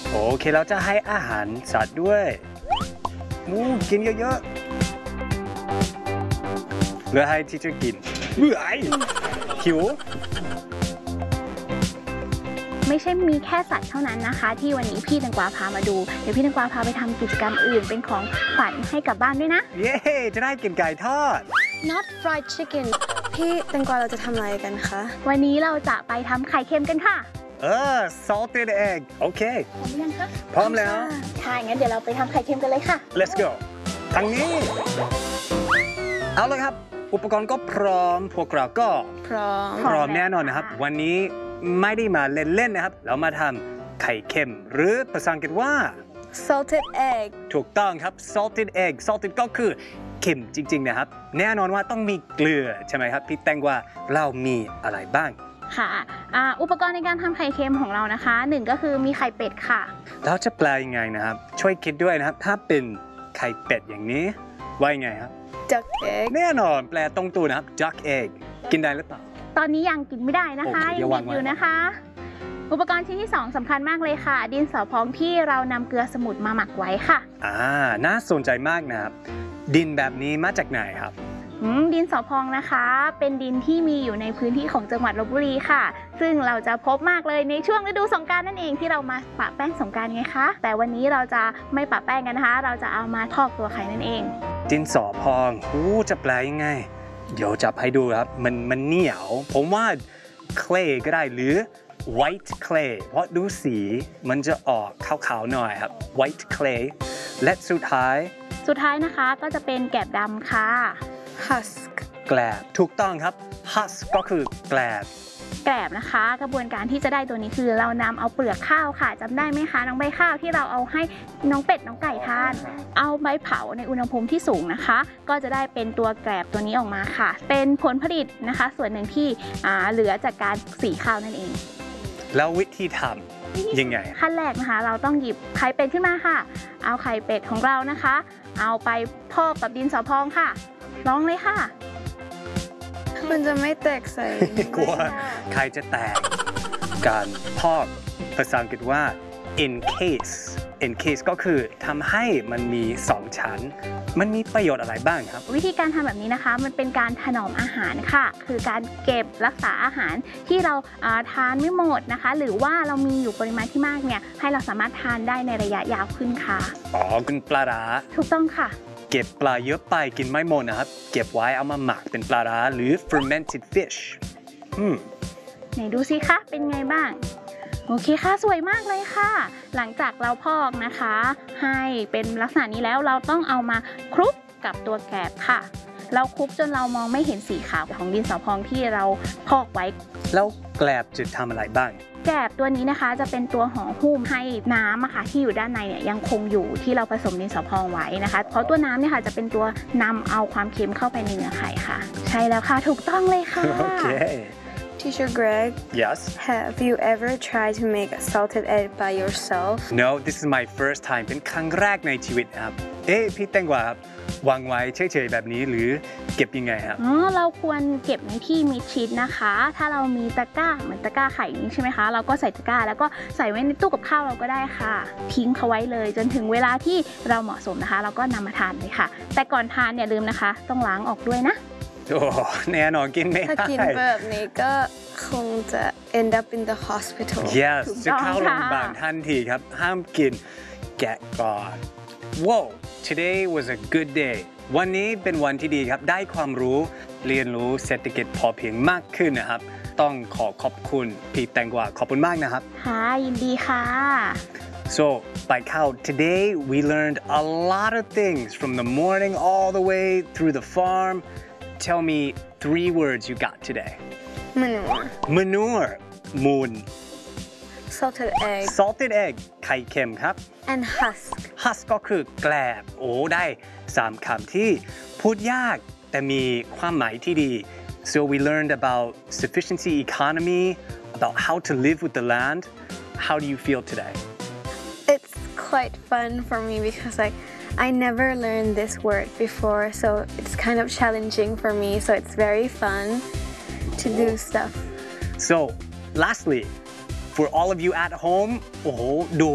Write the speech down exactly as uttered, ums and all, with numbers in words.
โอเคเราจะให้อาหารสัตว์ด้วยอู้กินเยอะๆเหลือให้ที่จะกินเบื่อไอ้หิวไม่ใช่มีแค่สัตว์เท่านั้นนะคะที่วันนี้พี่แตงกวาพามาดูเดี๋ยวพี่แตงกวาพาไปทำกิจกรรมอื่นเป็นของขวัญให้กลับบ้านด้วยนะเย้จะได้กินไก่ทอด not fried chicken พี่แตงกวาเราจะทำอะไรกันคะวันนี้เราจะไปทำไข่เค็มกันค่ะเออ salted egg โอเคพร้อมยังคะพร้อมแล้วค่ะงั้นเดี๋ยวเราไปทำไข่เค็มกันเลยค่ะ let's go ทางนี้เอาเลยครับอุปกรณ์ก็พร้อมพวกเราก็พร้อมพร้อมแน่นอนนะครับวันนี้ไม่ได้มาเล่นๆนะครับเรามาทำไข่เค็มหรือภาษาอังกฤษว่า salted egg ถูกต้องครับ salted egg salted ก็คือเค็มจริงๆนะครับแน่นอนว่าต้องมีเกลือใช่ไหมครับพี่แตงว่าเรามีอะไรบ้างค่ะอุปกรณ์ในการทำไข่เค็มของเรานะคะหนึ่งก็คือมีไข่เป็ดค่ะเราจะแปลยังไงนะครับช่วยคิดด้วยนะครับถ้าเป็นไข่เป็ดอย่างนี้ว่ายังไงครับ duck egg แน่นอนแปลตรงตัวนะครับ duck egg กินได้หรือเปล่าตอนนี้ยังกินไม่ได้นะคะยังเด็กอยู่นะคะอุปกรณ์ชิ้นที่สองสำคัญมากเลยค่ะดินสอพองที่เรานำเกลือสมุนมาหมักไว้ค่ะอ่าน่าสนใจมากนะครับดินแบบนี้มาจากไหนครับดินสอพองนะคะเป็นดินที่มีอยู่ในพื้นที่ของจังหวัดลพบุรีค่ะซึ่งเราจะพบมากเลยในช่วงฤดูสงกรานต์นั่นเองที่เรามาปะแป้งสงกรานต์ไงคะแต่วันนี้เราจะไม่ปะแป้งกันนะคะเราจะเอามาทอกตัวไข่นั่นเองดินสอพองหูจะแปลยังไงเดี๋ยวจับให้ดูครับมันมันเหนียวผมว่า clay ก็ได้หรือ white clay เพราะดูสีมันจะออกขาวๆหน่อยครับ white clay และสุดท้ายสุดท้ายนะคะก็จะเป็นแกลบดำค่ะ husk แกลบถูกต้องครับ husk ก็คือแกลบแกลบนะคะกระบวนการที่จะได้ตัวนี้คือเรานำเอาเปลือกข้าวค่ะจำได้ไหมคะน้องใบข้าวที่เราเอาให้น้องเป็ดน้องไก่ทานเอาใบเผาในอุณหภูมิที่สูงนะคะก็จะได้เป็นตัวแกลบตัวนี้ออกมาค่ะเป็นผลผลิตนะคะส่วนหนึ่งที่เหลือจากการสีข้าวนั่นเองแล้ววิธีทำยังไงขั้นแรกนะคะเราต้องหยิบไข่เป็ดขึ้นมาค่ะเอาไข่เป็ดของเรานะคะเอาไปพอกกับดินสอพองค่ะลองเลยค่ะมันจะไม่แตกใส่กลัวไข่จะแตกการพอกภาษาอังกฤษว่า encase encase ก็คือทำให้มันมีสองชั้นมันมีประโยชน์อะไรบ้างครับวิธีการทำแบบนี้นะคะมันเป็นการถนอมอาหารค่ะคือการเก็บรักษาอาหารที่เราทานไม่หมดนะคะหรือว่าเรามีอยู่ปริมาณที่มากเนี่ยให้เราสามารถทานได้ในระยะยาวขึ้นค่ะอ๋อคุณปลาร้าถูกต้องค่ะเก็บปลาเยอะไปกินไม่หมดนะครับเก็บไว้เอามาหมักเป็นปลาร้าหรือ fermented fish อืมไหนดูสิคะเป็นไงบ้างโอเคค่ะสวยมากเลยค่ะหลังจากเราพอกนะคะให้เป็นลักษณะนี้แล้วเราต้องเอามาคลุกกับตัวแกลบค่ะเราคลุกจนเรามองไม่เห็นสีขาวของดินสอพองที่เราพอกไว้แล้วแกลบจะทำอะไรบ้างแกลบตัวนี้นะคะจะเป็นตัวห่อหุ้มให้น้ำอะค่ะที่อยู่ด้านในเนี่ยยังคงอยู่ที่เราผสมดินสอพองไว้นะคะเพราะตัวน้ำเนี่ยค่ะจะเป็นตัวนำเอาความเค็มเข้าไปในเนื้อไข่ค่ะใช่แล้วค่ะถูกต้องเลยค่ะโอเค Teacher Greg yes have you ever tried to make a salted egg by yourself no this is my first time เป็นครั้งแรกในชีวิตครับเอ๊ะพี่แตงกวาครับวางไว้เฉยๆแบบนี้หรือเก็บยังไงครับอ๋อเราควรเก็บในที่มิดชิดนะคะถ้าเรามีตะกร้าเหมือนตะกร้าไข่นี้ใช่ไหมคะเราก็ใส่ตะกร้าแล้วก็ใส่ไว้ในตู้กับข้าวเราก็ได้ค่ะทิ้งเขาไว้เลยจนถึงเวลาที่เราเหมาะสมนะคะเราก็นำมาทานเลยค่ะแต่ก่อนทานอย่าลืมนะคะต้องล้างออกด้วยนะโอ้แน่นอนกินไม่ได้ถ้ากินแบบนี้ก็คงจะ end up in the hospital yes จะเข้าโรงพยาบาลทันทีครับห้ามกินแกะก่อน Whoa today was a good day วันนี้เป็นวันที่ดีครับได้ความรู้เรียนรู้เศรษฐกิจพอเพียงมากขึ้นนะครับต้องขอขอบคุณพี่แตงกวาขอบคุณมากนะครับค่ะยินดีค่ะ So like how today we learned a lot of things from the morning all the way through the farm Tell me three words you got today. Manure. Manure. มูล Salted egg. Salted egg. ไข่เค็มครับ And husk. Husk ก็คือแกลบโอ้ได้สามคำที่พูดยากแต่มีความหมายที่ดี So we learned about sufficiency economy, about how to live with the land. How do you feel today? It's quite fun for me because like I never learned this word before, so it's kind of challenging for me. So it's very fun to do stuff. So, lastly, for all of you at home, โอ้โหดู